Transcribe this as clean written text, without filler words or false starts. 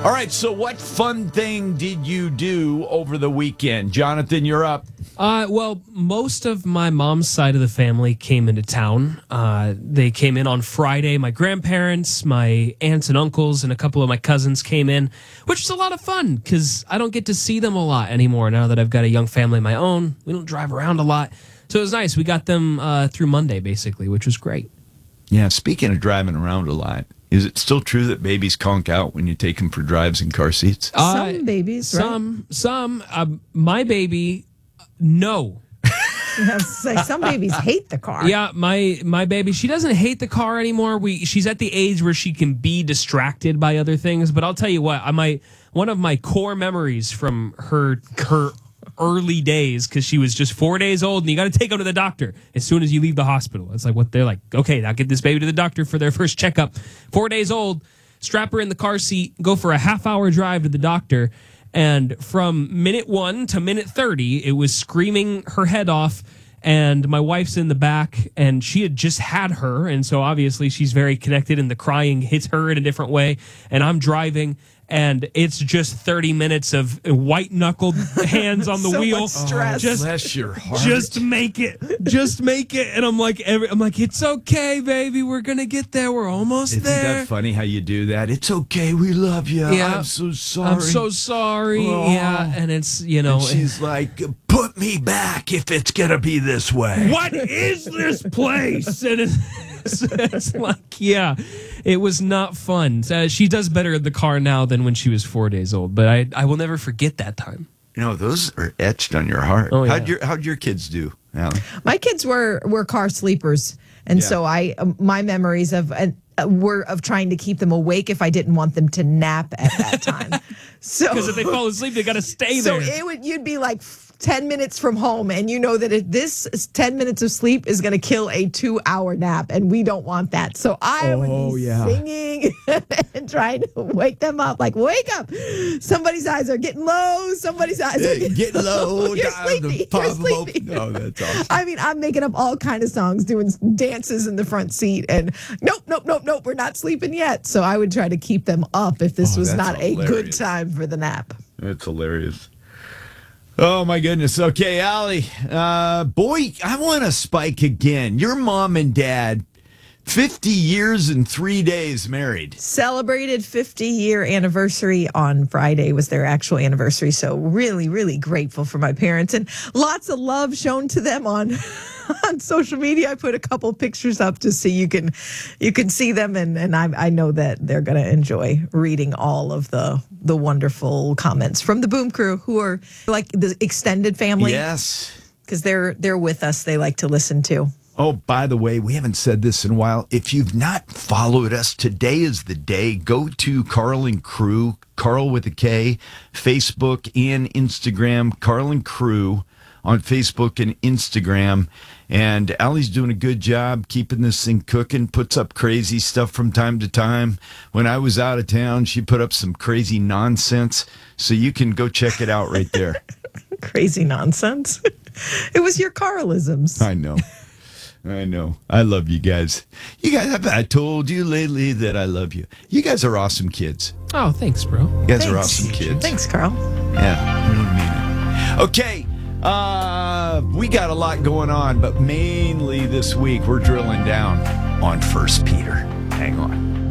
All right, so what fun thing did you do over the weekend? Jonathan, you're up. Well, most of my mom's side of the family came into town. They came in on Friday. My grandparents, my aunts and uncles, and a couple of my cousins came in, which was a lot of fun because I don't get to see them a lot anymore now that I've got a young family of my own. We don't drive around a lot. So it was nice. We got them through Monday, basically, which was great. Yeah, speaking of driving around a lot, is it still true that babies conk out when you take them for drives in car seats? Some babies, right? Some. My baby, no. Some babies hate the car. Yeah, my baby, she doesn't hate the car anymore. She's at the age where she can be distracted by other things. But I'll tell you what, one of my core memories from her early days, because she was just 4 days old, and you got to take them to the doctor as soon as you leave the hospital. It's like what they're like. Okay, now get this baby to the doctor for their first checkup. 4 days old, strap her in the car seat, go for a half-hour drive to the doctor. And from minute 1 to minute 30, it was screaming her head off. And my wife's in the back, and she had just had her. And so obviously she's very connected, and the crying hits her in a different way. And I'm driving, and it's just 30 minutes of white-knuckled hands on the So wheel. much stress. Bless your heart. Just make it. Just make it. And I'm like, it's okay, baby. We're going to get there. We're almost Isn't there. that funny how you do that? It's okay. We love you. Yeah. I'm so sorry. I'm so sorry. Oh. Yeah. And it's, you know. And she's like, put me back if it's going to be this way. What is this place? And it's like, yeah, it was not fun. She does better in the car now than when she was 4 days old, but I will never forget that time. You know, those are etched on your heart. Oh, yeah. How'd your kids do, Allie? My kids were car sleepers, and Yeah. so my memories were of trying to keep them awake if I didn't want them to nap at that time. So Because if they fall asleep, they got to stay there. So you'd be like 10 minutes from home, and you know that if this 10 minutes of sleep is going to kill a 2-hour nap, and we don't want that. So I would be singing and trying to wake them up, like, wake up. Somebody's eyes are getting low. Somebody's eyes are Getting low. You're sleepy. You're sleepy. No, that's awesome. I mean, I'm making up all kind of songs, doing dances in the front seat, and nope, we're not sleeping yet. So I would try to keep them up if this was that's not a good hilarious. time for the nap. That's hilarious. Oh, my goodness. Okay, Allie. Boy, I want to spike again. Your mom and dad, 50 years and 3 days married. Celebrated 50-year anniversary on Friday was their actual anniversary. So really, really grateful for my parents, and lots of love shown to them on social media. I put a couple pictures up just so you can see them, and I know that they're going to enjoy reading all of the wonderful comments from the Boom Crew, who are like the extended family. Yes. Because they're with us. They like to listen to. Oh, by the way, we haven't said this in a while. If you've not followed us, today is the day. Go to Carl and Crew, Carl with a K, Facebook and Instagram, Carl and Crew on Facebook and Instagram. And Allie's doing a good job keeping this thing cooking, puts up crazy stuff from time to time. When I was out of town, she put up some crazy nonsense. So you can go check it out right there. Crazy nonsense. It was your Carlisms. I know. I love you guys. You guys, I told you lately that I love you. You guys are awesome kids. Oh, thanks, bro. You guys are Thanks. awesome kids. Thanks, Carl. Yeah, I really mean it. Okay, we got a lot going on, but mainly this week we're drilling down on 1 Peter. Hang on.